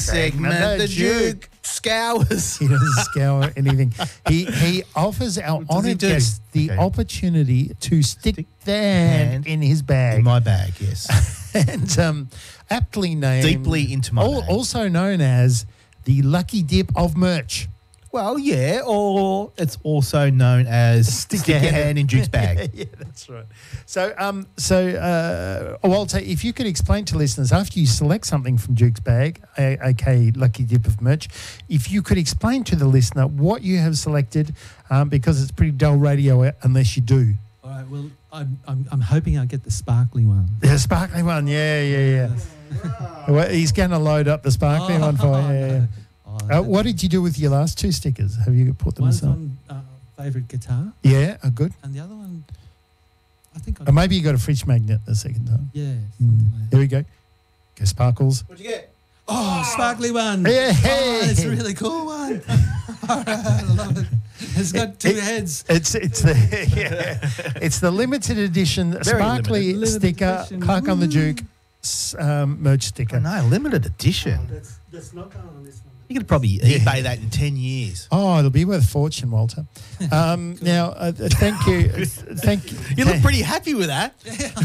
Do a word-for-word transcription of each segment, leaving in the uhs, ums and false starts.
segment, the Duke scours. He doesn't scour anything. He he offers our What does he honoured do? guest the Okay. opportunity to stick, Stick their hand, hand in his bag. In my bag, yes. and um, aptly named. Deeply into my al- bag. Also known as the Lucky Dip of Merch. Well, yeah, or it's also known as stick, your hand in Duke's bag. yeah, that's right. So, um, so uh, Walter, if you could explain to listeners, after you select something from Duke's bag, a- aka Lucky Dip of Merch, if you could explain to the listener what you have selected, um, because it's pretty dull radio unless you do. All right, well, I'm, I'm, I'm hoping I'll get the sparkly one. The sparkly one, yeah, yeah, yeah. Well, he's going to load up the sparkly Oh, one for you. no. Yeah, yeah. Oh, Uh, what did you do with your last two stickers? Have you put them One's aside? on uh, favourite guitar, Yeah, uh, good. and the other one, I think I Or maybe you got a fridge magnet the second time. yeah. Mm. something like that. There we go. Go Sparkles. What'd you get? Oh, sparkly one. Yeah. Oh, it's a really cool one. All right, I love it. It's got two It- heads. It's it's the yeah, it's the limited edition sparkly limited. sticker, Limited edition. Clark on the Woo. Duke s- um, merch sticker. Oh, no, limited edition. that's, that's not going on this one. You could probably eBay that in ten years. Oh, it'll be worth a fortune, Walter. Um, now, uh, uh, thank you, uh, thank you. You look pretty happy with that.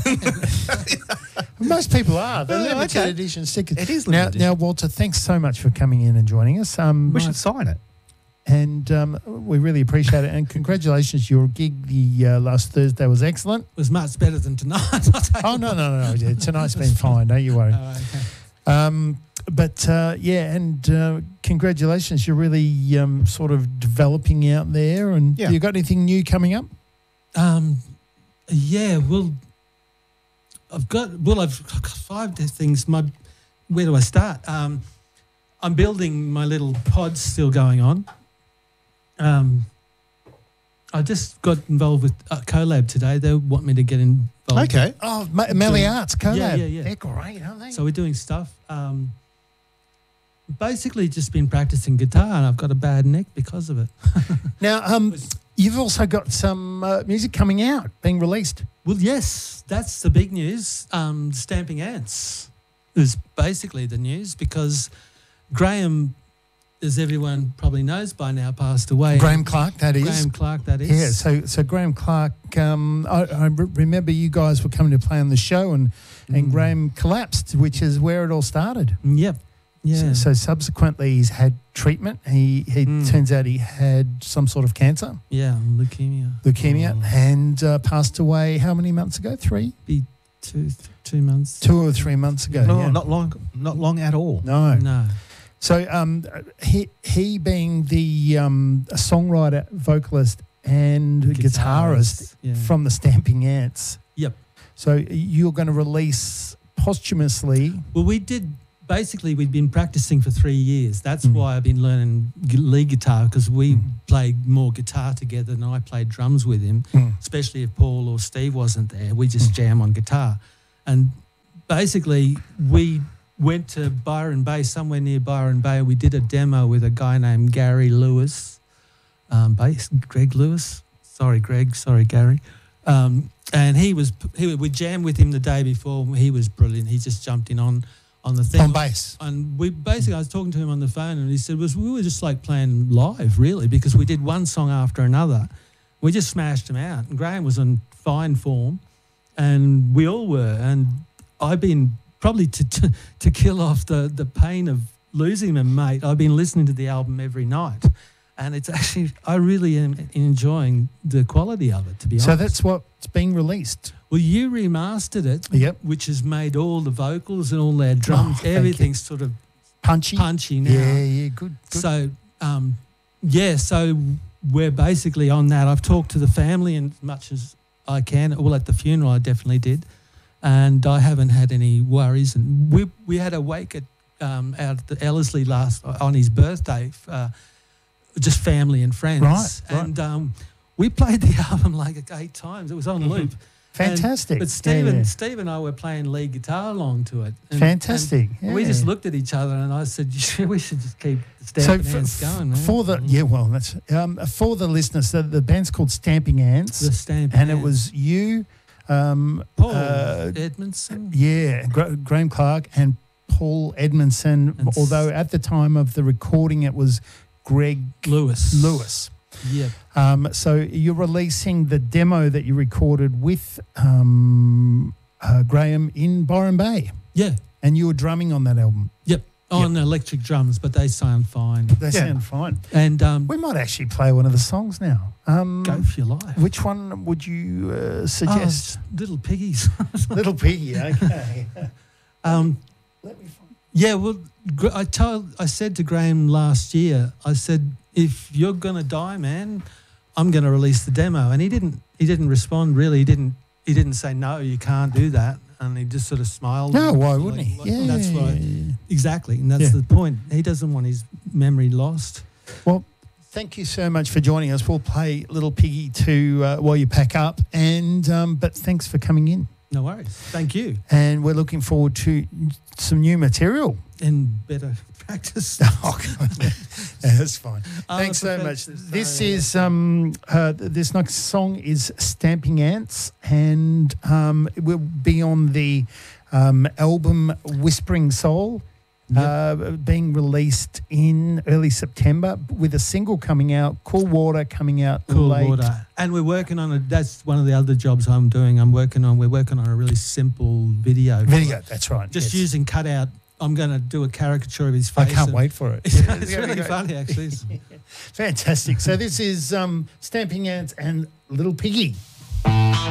Most people are. The Oh, limited okay. edition stickers. It is now. limited Now, Walter, thanks so much for coming in and joining us. Um, We should sign it. and um, we really appreciate it. And congratulations, your gig the uh, last Thursday was excellent. It was much better than tonight. I'll tell you Oh no, no, no, no! yeah, Tonight's been fine. Don't you worry. what. All right, okay. Um, but uh, yeah, and uh, congratulations, you're really um, sort of developing out there. And Yeah. you got anything new coming up? Um, yeah, well, I've got well, I've got five things. My, where do I start? Um, I'm building my little pod still going on. Um, I just got involved with uh, Collab today. They want me to get involved. Okay. Oh, Ma- Melly Arts collab. Yeah, yeah, yeah. They're great, aren't they? So we're doing stuff. Um, basically, just been practicing guitar, and I've got a bad neck because of it. now, um, you've also got some uh, music coming out, being released. Well, yes, that's the big news. Um, Stamping Ants is basically the news because Graham, as everyone probably knows by now, passed away. Graham Clark, that is. Graham Clark, that is. Yeah, so so Graham Clark, um, I, I re- remember you guys were coming to play on the show and, and Mm. Graham collapsed, which is where it all started. Yep. Yeah. So, so subsequently he's had treatment. He, he Mm. turns out he had some sort of cancer, yeah, leukemia. leukemia, Oh. and uh, passed away how many months ago? Three? Be two, two months. Two or three months ago. No, yeah. not long. Not long at all. No. No. So um, he he being the um, a songwriter, vocalist, and guitarist, Yeah. from the Stamping Ants. Yep. So you're going to release posthumously. Well, we did. Basically, we'd been practicing for three years. That's Mm. why I've been learning gu- lead guitar because we Mm. played more guitar together than I played drums with him, Mm. especially if Paul or Steve wasn't there. We just Mm. jam on guitar. And basically, we went to Byron Bay, somewhere near Byron Bay. We did a demo with a guy named Gary Lewis, um, bass, Greg Lewis. Sorry, Greg. Sorry, Gary. Um, and he was, he, we jammed with him the day before. He was brilliant. He just jumped in on, on the thing. On bass. And we basically, I was talking to him on the phone, and he said, "Was we were just like playing live, really, because we did one song after another. We just smashed them out." And Graham was in fine form, and we all were. And I've been probably to to, to kill off the the pain of losing them, mate. I've been listening to the album every night, and it's actually I really am enjoying the quality of it. To be So honest, that's what's being released. well, you remastered it, Yep. which has made all the vocals and all their drums, Oh, thank you. everything's sort of Punchy. punchy now. Yeah, yeah, good. good. So, um, yeah, so we're basically on that. I've talked to the family and as much as I can. Well, at the funeral, I definitely did. And I haven't had any worries. And we we had a wake at um, out at the Ellerslie last on his birthday, uh, just family and friends. Right, right. And um, we played the album like eight times. It was on loop. Fantastic. And, but Yeah, Steve, and, yeah. Steve and I were playing lead guitar along to it. And, Fantastic. and We yeah. just looked at each other and I said, we should just keep the So Stamping for, Ants going. Man. for the yeah, well, that's um, for the listeners. The, the band's called Stamping Ants, The Stamping and it Ants. was you, um, Paul uh, Edmondson. yeah, Gra- Graham Clark and Paul Edmondson, And s- although at the time of the recording it was Greg Lewis. Lewis. Yeah. Um, so you're releasing the demo that you recorded with um, uh, Graham in Byron Bay, Yeah. and you were drumming on that album. Yep. On electric drums, but they sound fine. They Yeah. sound fine. And um, We might actually play one of the songs now. Um, go for your life. which one would you uh, Oh, suggest? it's Little Piggies. Little Piggy, okay. um, Let me find. yeah, well, Gra- I told, I said to Graham last year, I said, if you're gonna die, man, I'm gonna release the demo. And he didn't. He didn't respond. Really, he didn't. He didn't say no. You can't do that. And he just sort of smiled. No, and why like- wouldn't he? like, Yeah, that's yeah, right. yeah, yeah. Exactly, and that's Yeah. the point. He doesn't want his memory lost. Well, thank you so much for joining us. We'll play Little Piggy to uh, while you pack up, and um, but thanks for coming in. No worries. Thank you. And we're looking forward to some new material. And better practice. Oh, God. Yeah, that's fine. I'm Thanks a so much. professional, This so, is um, uh, this next song is Stamping Ants, and um, it will be on the um, album Whispering Soul, Yep. uh, being released in early September with a single coming out, Cool Water coming out Cool late. water. And we're working on a. That's one of the other jobs I'm doing. I'm working on. We're working on a really simple video. Video, that's right. Just yes. using cutout. I'm going to do a caricature of his face. I can't and- wait for it. It's, Yeah, it's gonna be really great. funny, actually. It's- Fantastic. So this is um, Stamping Ants and Little Piggy.